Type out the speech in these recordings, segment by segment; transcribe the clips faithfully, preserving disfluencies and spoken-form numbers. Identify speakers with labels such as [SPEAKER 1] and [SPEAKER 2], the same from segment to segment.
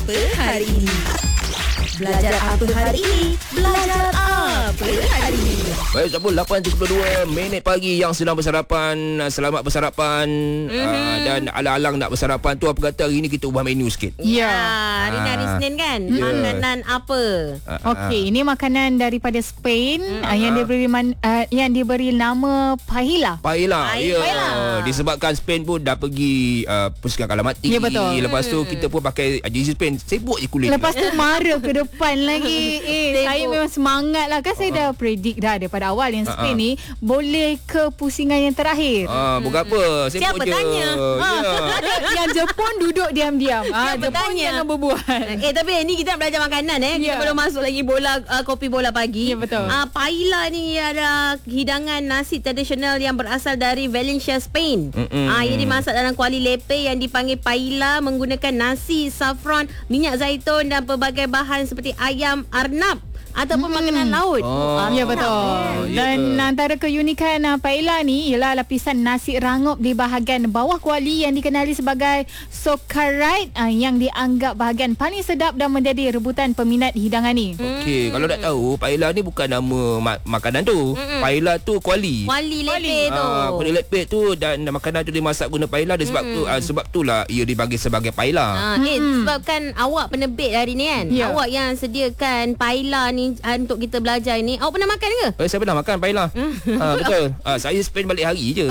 [SPEAKER 1] apa hari ini? Belajar apa hari ini? Belajar apa hari ini?
[SPEAKER 2] Baik, Sabun lapan tiga puluh dua minit pagi yang sedang bersarapan. Selamat bersarapan. Mm-hmm. uh, Dan alang-alang nak bersarapan tu, apa kata hari ni kita ubah menu sikit?
[SPEAKER 3] Ya,
[SPEAKER 1] Ya, hari ni hari Senin kan?
[SPEAKER 2] Ya.
[SPEAKER 1] Makanan apa?
[SPEAKER 2] Uh,
[SPEAKER 3] Okey, ini makanan daripada Spain uh, yang diberi man, uh, yang diberi nama paella.
[SPEAKER 2] Paella. Ya.
[SPEAKER 1] Paella.
[SPEAKER 2] Uh, disebabkan Spain pun dah pergi uh, Pusukan Kalamati.
[SPEAKER 3] Ya, betul.
[SPEAKER 2] Lepas tu kita pun pakai uh, jersey Spain. Sibuk je kulit.
[SPEAKER 3] Lepas tu marah ke depan lagi. Eh, saya memang semangat lah. Kan saya dah predict dah daripada awal yang Spain
[SPEAKER 2] uh-huh.
[SPEAKER 3] ni boleh ke pusingan yang terakhir.
[SPEAKER 2] Ah, bukan apa. Sibuk
[SPEAKER 1] Siapa
[SPEAKER 2] je.
[SPEAKER 1] tanya?
[SPEAKER 2] Ha.
[SPEAKER 3] Ha. Yang Jepun duduk diam-diam. Ah,
[SPEAKER 1] Siapa
[SPEAKER 3] Jepun
[SPEAKER 1] tanya?
[SPEAKER 3] jangan berbual.
[SPEAKER 1] Eh tapi ni kita nak belajar makanan eh. Kita
[SPEAKER 3] Ya.
[SPEAKER 1] belum masuk lagi bola uh, kopi bola pagi.
[SPEAKER 3] Ya, betul.
[SPEAKER 1] Uh, paella ni adalah hidangan nasi tradisional yang berasal dari Valencia, Spain.
[SPEAKER 2] Mm-mm.
[SPEAKER 1] Ah uh, ia dimasak dalam kuali lepe yang dipanggil paella menggunakan nasi, saffron, minyak zaitun dan pelbagai bahan seperti ayam arnab ataupun hmm. makanan laut.
[SPEAKER 2] Oh.
[SPEAKER 1] Ah,
[SPEAKER 3] Ya, betul.
[SPEAKER 2] Oh,
[SPEAKER 3] Dan
[SPEAKER 2] ya.
[SPEAKER 3] antara keunikan uh, paella ni ialah lapisan nasi rangup di bahagian bawah kuali yang dikenali sebagai socarite uh, yang dianggap bahagian paling sedap dan menjadi rebutan peminat hidangan ni.
[SPEAKER 2] Okey, kalau tak tahu, paella ni bukan nama ma- makanan tu.
[SPEAKER 1] Mm-mm.
[SPEAKER 2] Paella tu kuali.
[SPEAKER 1] Kuali lepe tu.
[SPEAKER 2] Ah, kuali lepek tu dan makanan tu dimasak guna paella dan sebab tu ah, sebab itulah ia dibagi sebagai paella.
[SPEAKER 1] Ha, eh, sebabkan awak penerbit hari ni kan.
[SPEAKER 3] Ya.
[SPEAKER 1] Awak yang sediakan paella ni uh, untuk kita belajar ni. Awak pernah makan ke?
[SPEAKER 2] Eh, saya pernah makan paella. ah, betul. Ah, saya spend balik hari je.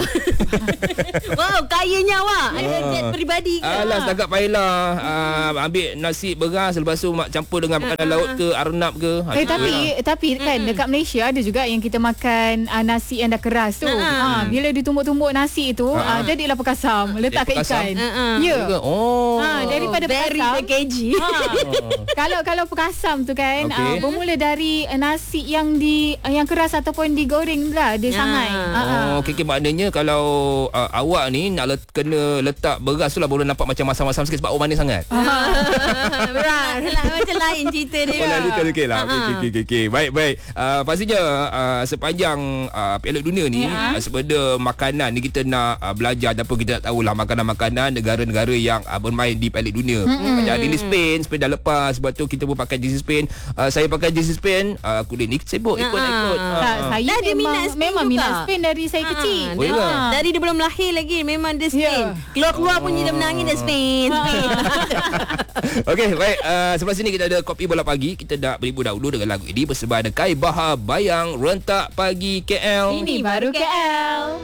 [SPEAKER 1] Wow, kayanya awak. Ada
[SPEAKER 2] Ah.
[SPEAKER 1] jet peribadi ke?
[SPEAKER 2] Alah, setakat paella, ah, ambil nasi beras lepas tu mak campur dengan makanan laut ke, arnab ke. Ah,
[SPEAKER 3] Eh
[SPEAKER 2] itu
[SPEAKER 3] tapi
[SPEAKER 2] lah.
[SPEAKER 3] tapi kan dekat Malaysia ada juga yang kita makan uh, nasi yang dah keras tu.
[SPEAKER 1] Ha.
[SPEAKER 3] Ha, bila ditumbuk-tumbuk nasi tu uh,
[SPEAKER 2] Ha.
[SPEAKER 3] jadilah perkasam, letak ke
[SPEAKER 2] Perkasam?
[SPEAKER 3] ikan.
[SPEAKER 1] Ha, ha.
[SPEAKER 3] Ya.
[SPEAKER 2] Juga. Oh.
[SPEAKER 3] Ha, daripada
[SPEAKER 1] Very
[SPEAKER 3] perkasam.
[SPEAKER 1] packaging.
[SPEAKER 3] Ha. Kalau kalau perkasam tu kan
[SPEAKER 2] Okey.
[SPEAKER 3] uh, bermula dari uh, nasi yang di uh, yang keras ataupun digoreng lah dia
[SPEAKER 1] Ya.
[SPEAKER 3] sangai. Ha. ha.
[SPEAKER 2] Oh, okey, okay, maknanya kalau uh, awak ni nak let, kena letak beras tu lah baru nampak macam masam-masam sikit sebab awak manis sangat.
[SPEAKER 1] Berat. Macam lain cerita dia.
[SPEAKER 2] Oh, lalu okey lah.
[SPEAKER 1] Ha, ha.
[SPEAKER 2] Okey, okey, okey, okey. Baik, baik. Uh, pastinya uh, sepanjang uh, Piala Dunia ni,
[SPEAKER 3] Ya.
[SPEAKER 2] uh, sebenda makanan ni kita nak uh, belajar ataupun kita nak tahulah makanan-makanan negara-negara yang uh, bermain di Piala Dunia. Mm-hmm. Macam hari ni Spain, Spain dah lepas. Sebab tu kita pun pakai jersey Spain. Uh, saya pakai jersey Spain. Uh, aku ni sibuk
[SPEAKER 1] Ya.
[SPEAKER 2] ikut-ikut.
[SPEAKER 3] Tak,
[SPEAKER 2] Uh,
[SPEAKER 3] saya
[SPEAKER 1] Dah ada
[SPEAKER 3] memang
[SPEAKER 1] minat Spain
[SPEAKER 3] memang
[SPEAKER 1] juga.
[SPEAKER 3] minat Spain dari saya
[SPEAKER 1] Ha,
[SPEAKER 3] kecil.
[SPEAKER 2] Oh, ya ke?
[SPEAKER 3] Ha.
[SPEAKER 1] Dari dia belum lahir lagi memang dia Spain.
[SPEAKER 3] Ya.
[SPEAKER 1] Keluar-keluar pun dia menangis dia Spain. Spain.
[SPEAKER 2] Okey, baik. Uh, sebelah sini kita ada kopi bola pagi. Kita dah beribu dahulu dengan lagu ini bersama dengan Kai Bahar Bayang Rentak Pagi K L.
[SPEAKER 3] Ini baru K L.